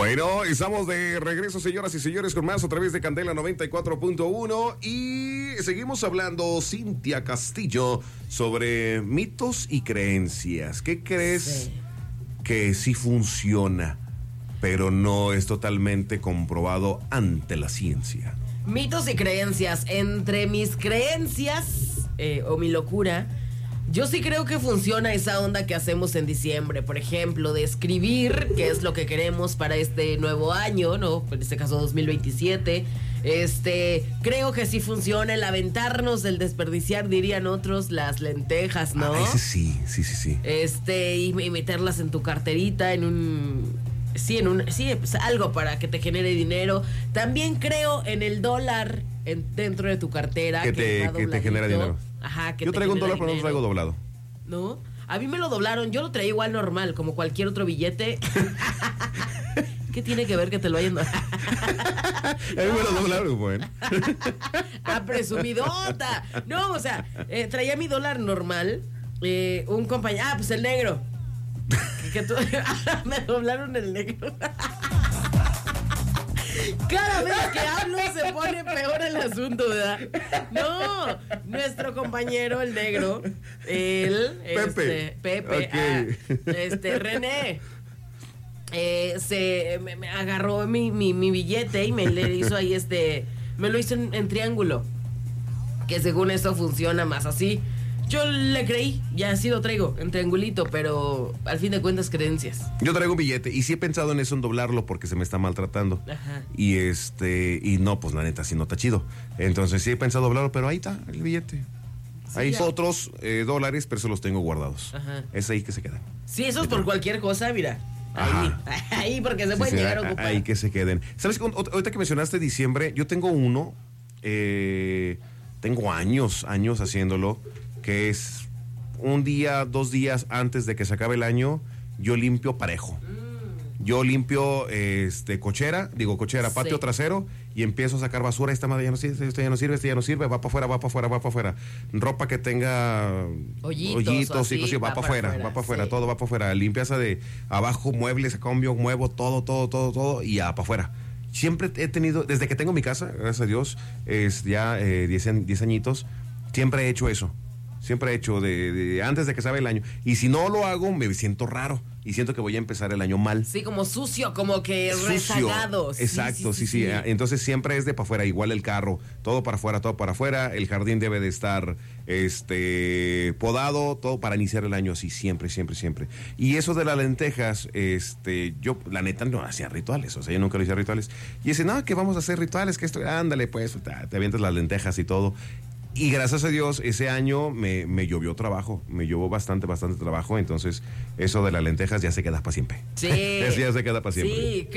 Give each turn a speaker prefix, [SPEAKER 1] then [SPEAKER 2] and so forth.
[SPEAKER 1] Bueno, estamos de regreso, señoras y señores, con más a través de Candela 94.1 y seguimos hablando, Cintia Castillo, sobre mitos y creencias. ¿Qué crees que sí funciona, pero no es totalmente comprobado ante la ciencia?
[SPEAKER 2] Mitos y creencias. Entre mis creencias o mi locura, yo sí creo que funciona esa onda que hacemos en diciembre, por ejemplo, de escribir qué es lo que queremos para este nuevo año, ¿no? En este caso 2027. Creo que sí funciona el aventarnos, el desperdiciar, dirían otros, las lentejas, ¿no?
[SPEAKER 1] Ese sí.
[SPEAKER 2] Y meterlas en tu carterita, pues algo para que te genere dinero. También creo en el dólar dentro de tu cartera.
[SPEAKER 1] Que te genera dinero.
[SPEAKER 2] Ajá,
[SPEAKER 1] yo traigo un dólar, pero no traigo doblado.
[SPEAKER 2] ¿No? A mí me lo doblaron, yo lo traía igual normal, como cualquier otro billete. ¿Qué tiene que ver que te lo hayan doblado?
[SPEAKER 1] A mí me lo doblaron, bueno.
[SPEAKER 2] Presumidota. No, o sea, traía mi dólar normal. Un compañero. Pues el negro. Me doblaron el negro. Cada vez que hablo se pone peor el asunto, ¿verdad? No, nuestro compañero, el negro, Pepe,
[SPEAKER 1] okay.
[SPEAKER 2] René, me agarró mi billete y me le hizo ahí me lo hizo en triángulo, que según eso funciona más así. Yo le creí, ya así lo traigo, en triangulito, pero al fin de cuentas creencias.
[SPEAKER 1] Yo traigo un billete y sí he pensado en eso, en doblarlo porque se me está maltratando.
[SPEAKER 2] Ajá.
[SPEAKER 1] Y no, pues la neta, sí no está chido. Entonces sí he pensado doblarlo, pero ahí está el billete. Sí, hay otros dólares, pero se los tengo guardados.
[SPEAKER 2] Ajá.
[SPEAKER 1] Es ahí que se quedan.
[SPEAKER 2] Sí, eso es por cualquier cosa, mira. Ahí porque se pueden llegar a ocupar.
[SPEAKER 1] Ahí que se queden. ¿Sabes? Ahorita que mencionaste diciembre, yo tengo uno, tengo años haciéndolo, que es un día, 2 días antes de que se acabe el año, yo limpio parejo. Yo limpio cochera, patio trasero, y empiezo a sacar basura. Esta madre ya no sirve, este ya no sirve, va para afuera. Ropa que tenga hoyitos y cosas, va para afuera,
[SPEAKER 2] sí.
[SPEAKER 1] Todo va para afuera. Limpieza de abajo, muebles, cambio, muevo, todo, y ya para afuera. Siempre he tenido, desde que tengo mi casa, gracias a Dios, ya 10 añitos, siempre he hecho eso. Siempre he hecho de antes de que acabe el año. Y si no lo hago, me siento raro. Y siento que voy a empezar el año mal.
[SPEAKER 2] Sí, como sucio, como que rezagado.
[SPEAKER 1] Exacto, sí. Entonces siempre es de para afuera. Igual el carro, todo para afuera. El jardín debe de estar podado, todo para iniciar el año así, siempre. Y eso de las lentejas, yo la neta no hacía rituales. O sea, yo nunca lo hacía rituales. Y dice, no, que vamos a hacer rituales, que esto, ándale, pues, te avientas las lentejas y todo. Y gracias a Dios, ese año me llovió trabajo, me llovió bastante trabajo, entonces eso de las lentejas ya se queda para siempre.
[SPEAKER 2] Sí.
[SPEAKER 1] Eso ya se queda para siempre.
[SPEAKER 2] Sí.